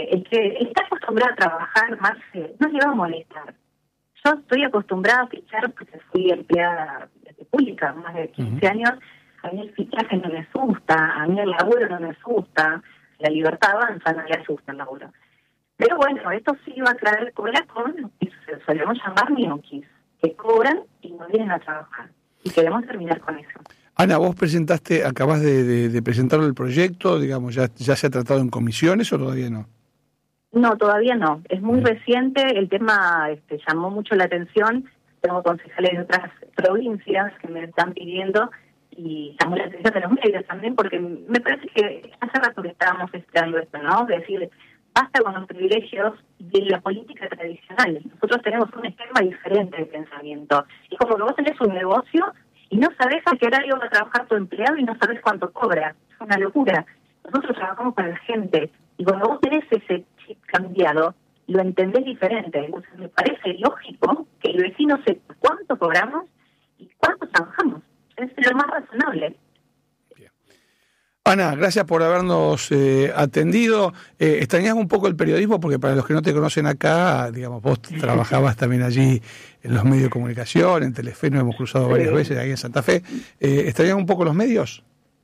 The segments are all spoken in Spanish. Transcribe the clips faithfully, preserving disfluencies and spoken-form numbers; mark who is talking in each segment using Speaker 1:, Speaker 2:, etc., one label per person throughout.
Speaker 1: el que está acostumbrado a trabajar más eh, no le va a molestar. Yo estoy acostumbrada a fichar porque fui empleada pública más de quince uh-huh. años. A mí el fichaje no me asusta, a mí el laburo no me asusta, la libertad avanza no le asusta el laburo. Pero bueno, esto sí va a traer cola con lo que solemos llamar ñoquis, que cobran y no vienen a trabajar. Y queremos terminar con eso.
Speaker 2: Ana, vos presentaste, acabás de, de, de presentar el proyecto, digamos, ¿ya, ya se ha tratado en comisiones o todavía no?
Speaker 1: No, todavía no. Es muy reciente, el tema este, llamó mucho la atención. Tengo concejales de otras provincias que me están pidiendo y llamó la atención de los medios también, porque me parece que hace rato que estábamos esperando esto, ¿no? Es decir, basta con los privilegios de la política tradicional. Nosotros tenemos un esquema diferente de pensamiento. Es como que vos tenés un negocio y no sabés a qué horario va a trabajar tu empleado y no sabés cuánto cobra. Es una locura. Nosotros trabajamos para la gente y cuando vos tenés ese chip cambiado, lo entendés diferente. Entonces me parece lógico que el vecino sepa cuánto cobramos y cuánto trabajamos. Es lo más razonable.
Speaker 2: Bien. Ana, gracias por habernos eh, atendido. Eh, extrañás un poco el periodismo porque para los que no te conocen acá, digamos, vos trabajabas también allí en los medios de comunicación, en Telefe, nos hemos cruzado varias sí. veces ahí en Santa Fe. Eh, ¿Extrañás un poco los medios?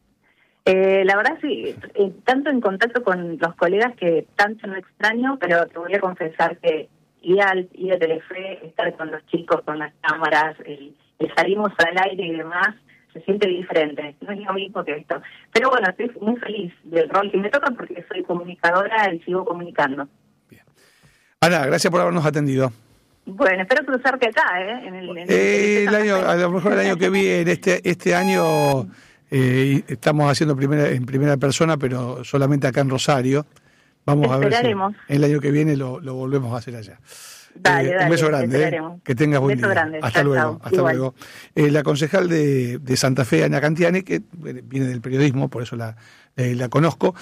Speaker 1: Eh, la verdad sí, eh, tanto en contacto con los colegas que tanto no extraño, pero te voy a confesar que ir, al, ir a Telefe, estar con los chicos, con las cámaras, el, el salimos al aire y demás, se siente diferente, no es lo mismo que esto. Pero bueno, estoy muy feliz del rol que me toca porque soy comunicadora y sigo comunicando. Bien.
Speaker 2: Ana, gracias por habernos atendido.
Speaker 1: Bueno, espero cruzarte acá, ¿eh? En el, en el,
Speaker 2: eh, el año, a lo mejor el año que viene, este, este año... Eh, estamos haciendo primera, en primera persona, pero solamente acá en Rosario. Vamos a ver si el año que viene lo, lo volvemos a hacer allá.
Speaker 1: Dale,
Speaker 2: eh,
Speaker 1: dale,
Speaker 2: un beso grande, eh, que tengas buen
Speaker 1: beso
Speaker 2: día.
Speaker 1: Grande.
Speaker 2: Hasta
Speaker 1: chao,
Speaker 2: luego.
Speaker 1: chao.
Speaker 2: Hasta
Speaker 1: Igual.
Speaker 2: luego. Eh, la concejal de, de Santa Fe, Ana Cantiani, que viene del periodismo, por eso la, eh, la conozco,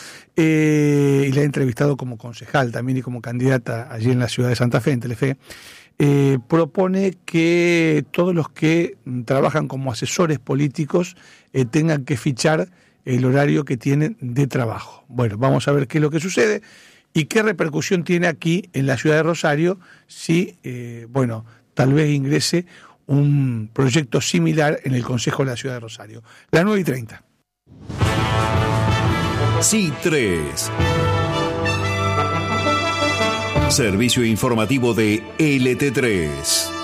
Speaker 2: eh, y la he entrevistado como concejal también y como candidata allí en la ciudad de Santa Fe, en Telefe. Eh, propone que todos los que trabajan como asesores políticos eh, tengan que fichar el horario que tienen de trabajo. Bueno, vamos a ver qué es lo que sucede y qué repercusión tiene aquí en la ciudad de Rosario si, eh, bueno, tal vez ingrese un proyecto similar en el Consejo de la Ciudad de Rosario. Las nueve y treinta.
Speaker 3: C tres. Servicio informativo de L T tres.